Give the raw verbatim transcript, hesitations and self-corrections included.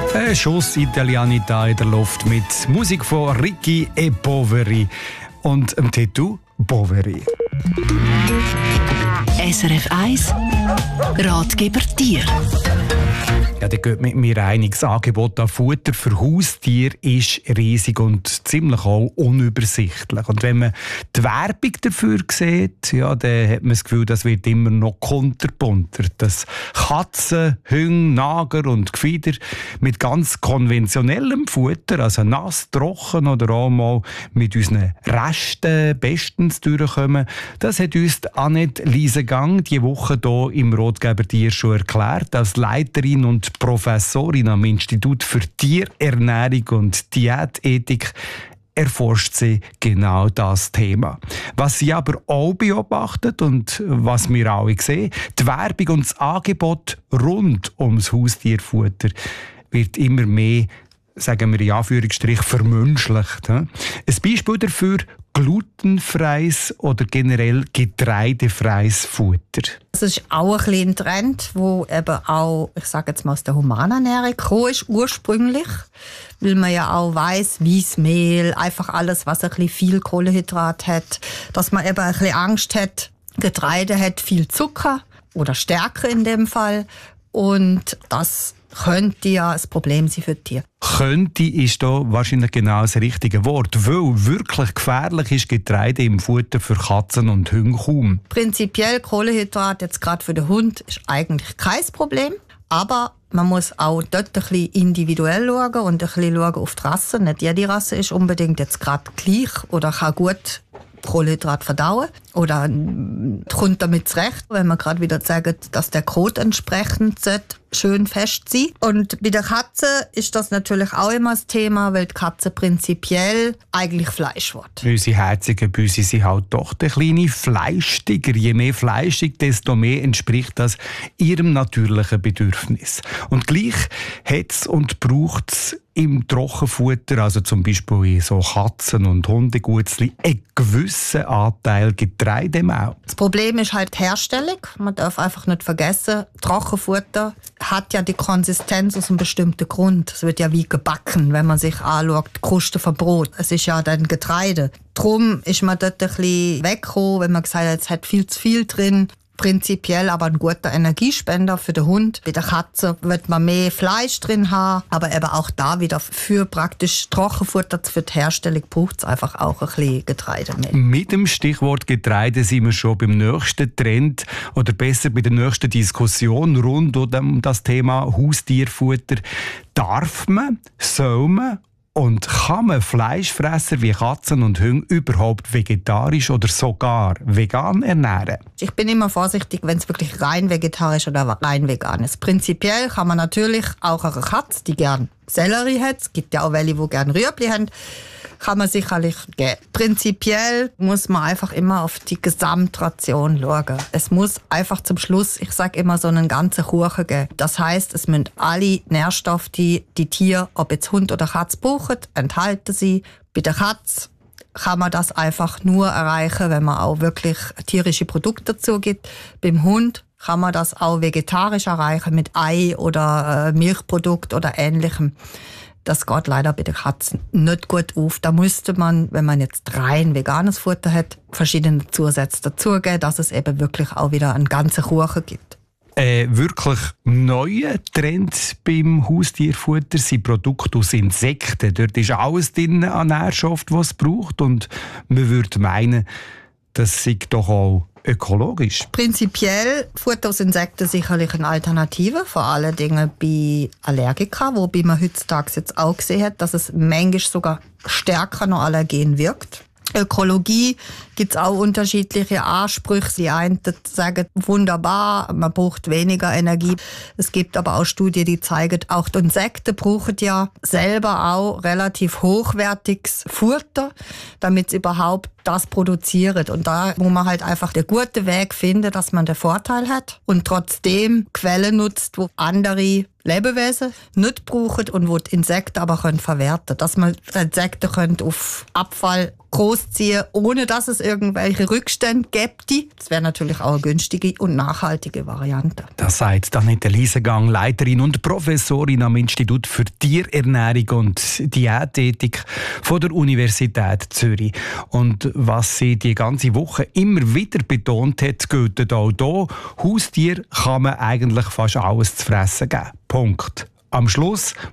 Ein Schuss Italianità in der Luft mit Musik von Ricky e Poveri und dem Titel Poveri. S R F eins Ratgeber Tier. Ja, da geht mit mir einig. Das Angebot an Futter für Haustiere ist riesig und ziemlich auch unübersichtlich. Und wenn man die Werbung dafür sieht, ja, dann hat man das Gefühl, das wird immer noch kunterbunter. Dass Katzen, Hunde, Nager und Gefieder mit ganz konventionellem Futter, also nass, trocken oder auch mal mit unseren Resten bestens durchkommen, das hat uns Annette Liesegang diese Woche hier im Ratgeber Tier schon erklärt, als Leiterin und Professorin am Institut für Tierernährung und Diätethik erforscht sie genau das Thema. Was sie aber auch beobachtet und was wir alle sehen, die Werbung und das Angebot rund ums Haustierfutter wird immer mehr, sagen wir in Anführungsstrich, vermenschlicht. Ein Beispiel dafür: glutenfreies oder generell getreidefreies Futter. Das ist auch ein, ein Trend, der eben auch, ich sage jetzt mal, aus der Humanernährung gekommen ist, ursprünglich. Weil man ja auch weiss, Weissmehl, einfach alles, was ein bisschen viel Kohlenhydrat hat, dass man eben ein bisschen Angst hat, Getreide hat viel Zucker oder Stärke in dem Fall. Und das könnte ja ein Problem sein für die Tiere. Könnte ist da wahrscheinlich genau das richtige Wort, weil wirklich gefährlich ist Getreide im Futter für Katzen und Hunde kaum. Prinzipiell Kohlenhydrat jetzt gerade für den Hund ist eigentlich kein Problem, aber man muss auch dort ein bisschen individuell schauen und ein bisschen schauen auf die Rasse. Nicht jede Rasse ist unbedingt jetzt gerade gleich oder kann gut Kohlenhydrat verdauen oder kommt damit zurecht, wenn man gerade wieder sagt, dass der Kot entsprechend schön fest sein. Und bei der Katze ist das natürlich auch immer das Thema, weil die Katze prinzipiell eigentlich Fleisch will. Unsere herzigen Büsi sind halt doch der kleine Fleischtiger. Je mehr fleischig, desto mehr entspricht das ihrem natürlichen Bedürfnis. Und gleich hat es und braucht es im Trockenfutter, also zum Beispiel in so Katzen- und Hundegutzli, einen gewissen Anteil Getreidemehl. Das Problem ist halt die Herstellung. Man darf einfach nicht vergessen, Trockenfutter hat ja die Konsistenz aus einem bestimmten Grund. Es wird ja wie gebacken, wenn man sich anschaut, die Kruste vom Brot. Es ist ja dann Getreide. Darum ist man dort ein bisschen weggekommen, wenn man gesagt hat, es hat viel zu viel drin. Prinzipiell aber ein guter Energiespender für den Hund. Bei der Katze wird man mehr Fleisch drin haben, aber eben auch da wieder für praktisch Trockenfutter für die Herstellung braucht es einfach auch ein bisschen Getreidemehl. Mit dem Stichwort Getreide sind wir schon beim nächsten Trend oder besser bei der nächsten Diskussion rund um das Thema Haustierfutter. Darf man, soll man und kann man Fleischfresser wie Katzen und Hunde überhaupt vegetarisch oder sogar vegan ernähren? Ich bin immer vorsichtig, wenn es wirklich rein vegetarisch oder rein vegan ist. Prinzipiell kann man natürlich auch eine Katze, die gern Sellerie hat, es gibt ja auch welche, die gern Rüebli haben, kann man sicherlich geben. Prinzipiell muss man einfach immer auf die Gesamtration schauen. Es muss einfach zum Schluss, ich sage immer, so einen ganzen Kuchen geben. Das heisst, es müssen alle Nährstoffe, die die Tiere, ob jetzt Hund oder Katze brauchen, enthalten sie. Bei der Katze kann man das einfach nur erreichen, wenn man auch wirklich tierische Produkte dazu gibt. Beim Hund kann man das auch vegetarisch erreichen mit Ei oder äh, Milchprodukt oder Ähnlichem. Das geht leider bei den Katzen nicht gut auf. Da müsste man, wenn man jetzt rein veganes Futter hat, verschiedene Zusätze dazugeben, dass es eben wirklich auch wieder einen ganzen Kuchen gibt. Ein wirklich neuer Trend beim Haustierfutter sind Produkte aus Insekten. Dort ist alles drin an Nährstoffen, was es braucht. Und man würde meinen, das sei doch auch ökologisch. Prinzipiell Futter aus Insekten sicherlich eine Alternative, vor allen Dingen bei Allergikern, wobei man heutzutage jetzt auch gesehen hat, dass es manchmal sogar stärker noch Allergen wirkt. Ökologie gibt es auch unterschiedliche Ansprüche. Die einen sagen, wunderbar, man braucht weniger Energie. Es gibt aber auch Studien, die zeigen, auch die Insekten brauchen ja selber auch relativ hochwertiges Futter, damit sie überhaupt das produzieren. Und da muss man halt einfach den guten Weg finden, dass man den Vorteil hat und trotzdem Quellen nutzt, wo andere Lebewesen nicht brauchen und wo die Insekten aber können verwerten. Dass man die Insekten können auf Abfall großziehen, ohne dass es irgendwelche Rückstände gäbe. Das wäre natürlich auch eine günstige und nachhaltige Variante. Das sagt Annette Liesegang, Leiterin und Professorin am Institut für Tierernährung und Diätetik von der Universität Zürich. Und was sie die ganze Woche immer wieder betont hat, gilt auch hier: Haustier kann man eigentlich fast alles zu fressen geben. Punkt. Am Schluss